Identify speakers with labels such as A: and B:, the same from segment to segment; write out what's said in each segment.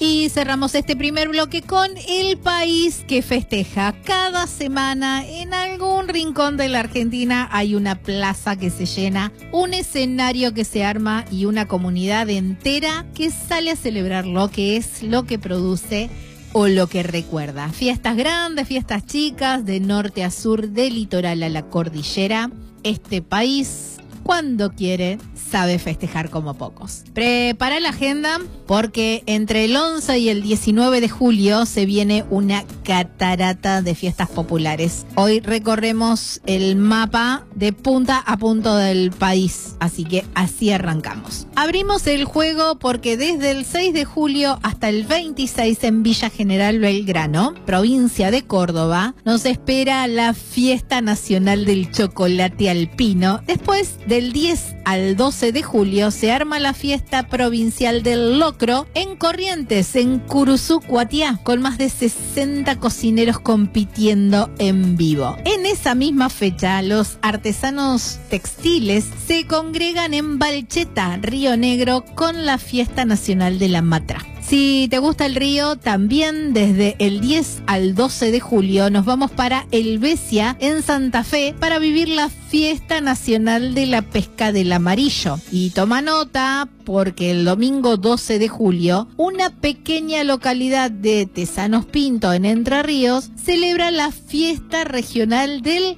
A: Y cerramos este primer bloque con el país que festeja. Cada semana en algún rincón de la Argentina hay una plaza que se llena, un escenario que se arma y una comunidad entera que sale a celebrar lo que es, lo que produce o lo que recuerda. Fiestas grandes, fiestas chicas, de norte a sur, de litoral a la cordillera. Este país, cuando quiere, sabe festejar como pocos. Prepara la agenda porque entre el 11 y el 19 de julio se viene una catarata de fiestas populares. Hoy recorremos el mapa de punta a punta del país, así que así arrancamos. Abrimos el juego porque desde el 6 de julio hasta el 26 en Villa General Belgrano, provincia de Córdoba, nos espera la Fiesta Nacional del Chocolate Alpino. Después del 10 al 12 de julio se arma la Fiesta Provincial del Locro en Corrientes, en Curuzú, Cuatiá, con más de 60 cocineros compitiendo en vivo. En esa misma fecha, los artesanos textiles se congregan en Balcheta, Río Negro, con la Fiesta Nacional de la Matra. Si te gusta el río, también desde el 10 al 12 de julio nos vamos para Helvecia, en Santa Fe, para vivir la Fiesta Nacional de la Pesca del Amarillo. Y toma nota, porque el domingo 12 de julio, una pequeña localidad de Tesanos Pinto, en Entre Ríos, celebra la Fiesta Regional del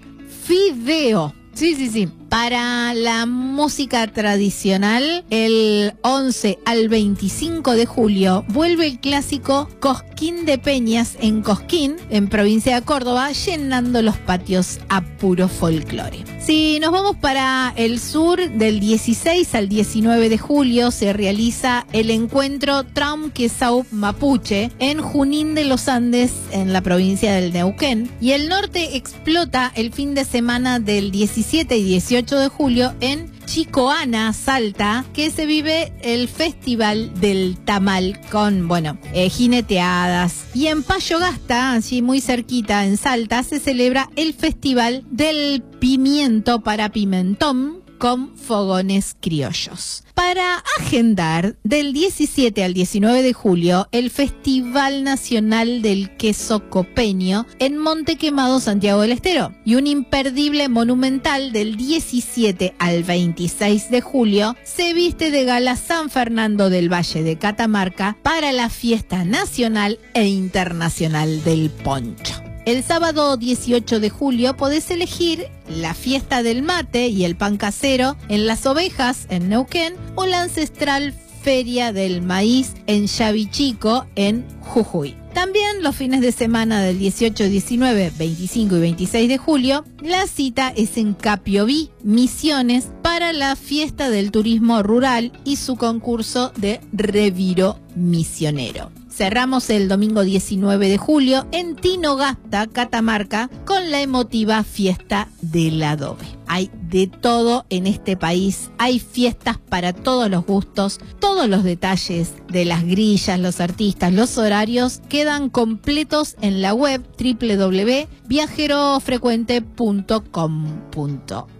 A: Fideo. Sí. Para la música tradicional, el 11 al 25 de julio vuelve el clásico Cosquín de Peñas en Cosquín, en provincia de Córdoba, llenando los patios a puro folclore. Si nos vamos para el sur, del 16 al 19 de julio se realiza el encuentro Traum-Quesau Mapuche en Junín de los Andes, en la provincia del Neuquén. Y el norte explota el fin de semana del 17 y 18 de julio en Chicoana, Salta, que se vive el Festival del Tamal con, jineteadas. Y en Payogasta, allí muy cerquita en Salta, se celebra el Festival del Pimiento para Pimentón, con fogones criollos. Para agendar, del 17 al 19 de julio, el Festival Nacional del Queso Copeño en Monte Quemado, Santiago del Estero. Y un imperdible monumental del 17 al 26 de julio se viste de gala San Fernando del Valle de Catamarca para la Fiesta Nacional e Internacional del Poncho. El sábado 18 de julio podés elegir la fiesta del mate y el pan casero en Las Ovejas, en Neuquén, o la ancestral Feria del Maíz en Yavichico, en Jujuy. También los fines de semana del 18, 19, 25 y 26 de julio, la cita es en Capiobí, Misiones, para la fiesta del turismo rural y su concurso de reviro misionero. Cerramos el domingo 19 de julio en Tinogasta, Catamarca, con la emotiva fiesta del adobe. Hay de todo en este país, hay fiestas para todos los gustos, todos los detalles de las grillas, los artistas, los horarios quedan completos en la web www.viajerofrecuente.com.ar.